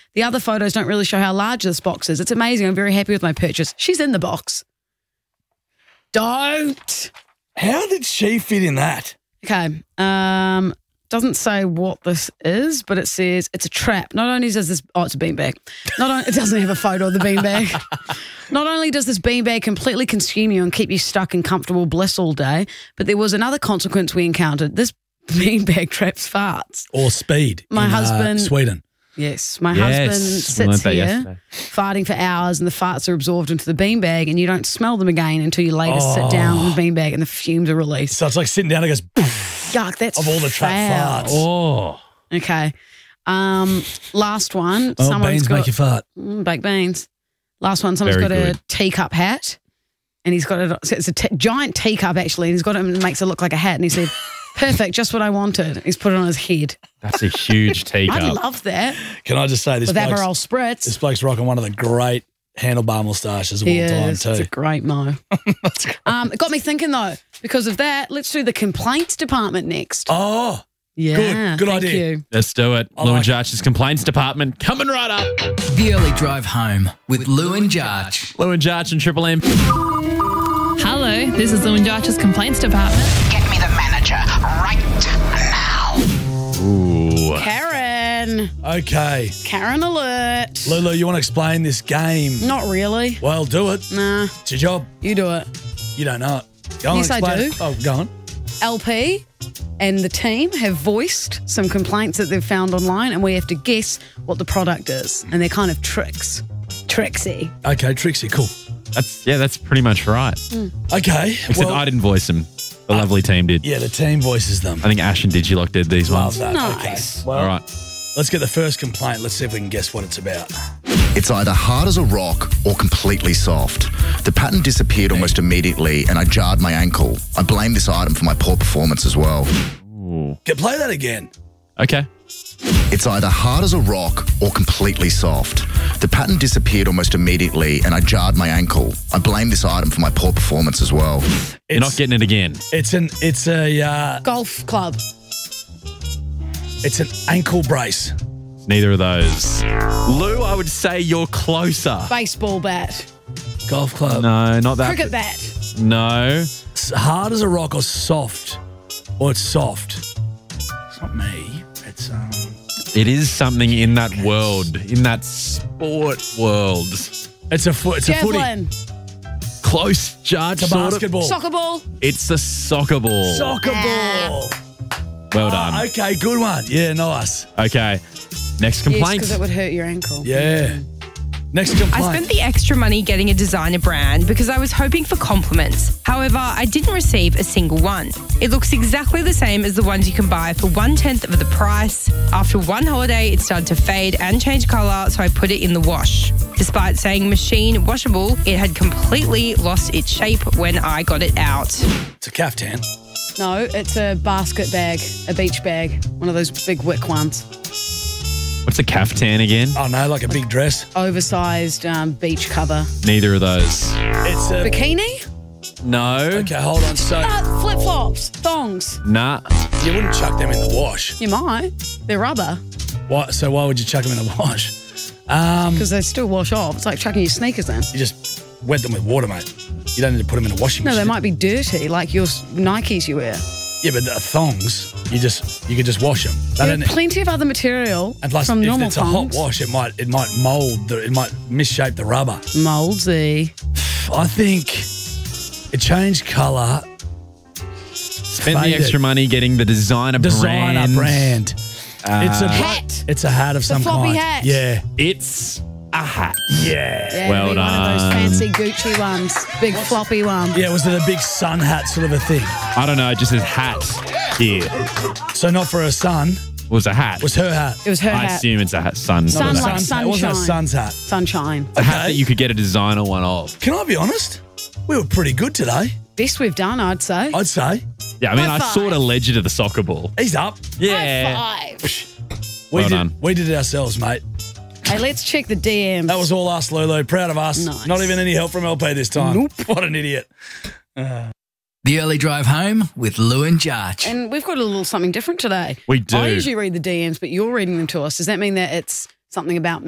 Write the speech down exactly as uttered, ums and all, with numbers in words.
The other photos don't really show how large this box is. It's amazing. I'm very happy with my purchase. She's in the box. Don't. How did she fit in that? Okay. Um, doesn't say what this is, but it says it's a trap. Not only does this, oh, it's a beanbag. Not only, it doesn't have a photo of the beanbag. Not only does this beanbag completely consume you and keep you stuck in comfortable bliss all day, but there was another consequence we encountered. This beanbag traps farts. Or speed. My in, husband, uh, Sweden. Yes, my Yes, husband we sits learnt that here yesterday. farting for hours and the farts are absorbed into the beanbag and you don't smell them again until you later Oh. sit down on the beanbag and the fumes are released. So it's like sitting down and it goes, poof, Yuck, that's of all the trap foul. farts. Oh. Okay. Um, last one. Oh, someone's beans got, make you fart. Mm, baked beans. Last one. Someone's Very got good. a teacup hat and he's got it. It's a t- giant teacup actually and he's got it and it makes it look like a hat and he said, perfect, just what I wanted. He's put it on his head. That's a huge teacup. I love that. Can I just say this With bloke's, Aperol Spritz. this bloke's rocking one of the great handlebar moustaches of He all time is. too. It's a great mo. um, it got me thinking though, because of that, let's do the complaints department next. Oh, yeah. good. Good thank idea. You. Let's do it. I Lou like and Jarch's complaints department coming right up. The Early Drive Home with Lou and Jarch. Lou and Jarch and Triple M. Hello, this is Lou and Jarch's complaints department. Get me the manager right now. Ooh. Karen. Okay. Karen alert. Lulu, you want to explain this game? Not really. Well, do it. Nah, It's your job. you do it. You don't know it. Go on, Yes, I explain do. it. Oh, go on. L P and the team have voiced some complaints that they've found online and we have to guess what the product is. And they're kind of tricks. Tricksy. Okay, Trixie, cool. That's yeah, that's pretty much right. Okay. Except well, I didn't voice them. The lovely team did. yeah, the team voices them. I think Ash and Digilock did these Love ones. that. Nice. Okay. Well, All right. let's get the first complaint. Let's see if we can guess what it's about. It's either hard as a rock or completely soft. The pattern disappeared almost immediately and I jarred my ankle. I blame this item for my poor performance as well. Get play that again. Okay. It's either hard as a rock or completely soft. The pattern disappeared almost immediately and I jarred my ankle. I blame this item for my poor performance as well. You're not getting it again. It's an. It's a. Uh, Golf club. it's an ankle brace. It's neither of those. Lou, I would say you're closer. Baseball bat. Golf club. No, not that. Cricket bat. No. It's hard as a rock or soft, or it's soft. It's not me. It's um. It is something in that world, in that sport world. It's a foot. It's a footy. Javelin. Close, Judge. It's a sort of. basketball. Soccer ball. It's a soccer ball. Soccer ball. Well done. Oh, okay, good one. Yeah, nice. Okay. Next Yes, complaint. because it would hurt your ankle. Yeah. Next I complaint. spent the extra money getting a designer brand because I was hoping for compliments. However, I didn't receive a single one. It looks exactly the same as the ones you can buy for one-tenth of the price. After one holiday, it started to fade and change colour, so I put it in the wash. Despite saying machine washable, it had completely lost its shape when I got it out. It's a caftan. No, it's a basket bag, a beach bag, one of those big wick ones. What's a caftan again? Oh no, like a big dress. Oversized um, beach cover. Neither of those. It's a. Bikini? No. Okay, hold on. So Uh, flip-flops. Thongs. Nah. you wouldn't chuck them in the wash. You might. They're rubber Why? So why would you chuck them in the wash? Um, because they still wash off. It's like chucking your sneakers in. you just wet them with water, mate. You don't need to put them in a washing No, machine. they might be dirty, like your s- Nikes you wear. Yeah, but the thongs, you just you could just wash them. They There are don't- plenty of other material and plus, from if normal it's a hot thongs. wash, it might it might mold. The, it might misshape the rubber. Moldsy. I think it changed colour. Spent the Faded. extra money getting the designer, Designer brand. brand. it's a Hat. It's a hat of some floppy kind. hat. Yeah. It's a hat. Yeah. Yeah, Well it'd be one of those done. fancy Gucci ones, big floppy one. Yeah, was it a big sun hat sort of a thing? I don't know, it just says hat here. So not for her son, It was a hat. was her hat. It was her I hat. assume it's a hat. Sun. Sun not a like hat. Son's hat. It wasn't her sunshine. son's hat. Sunshine. A hat Okay. that you could get a designer one of. Can I be honest? We were pretty good today, Best we've done, I'd say. I'd say. Yeah, I mean, High I five. sort of led you to the soccer ball. He's up. Yeah. High five. We Well did, done. We did it ourselves, mate. Hey, let's check the D Ms. That was all us, Lulu. Proud of us. Nice. Not even any help from L P this time. Nope. What an idiot. The Early Drive Home with Lou and Jarch. And we've got a little something different today. We do. I usually read the D Ms, but you're reading them to us. Does that mean that it's something about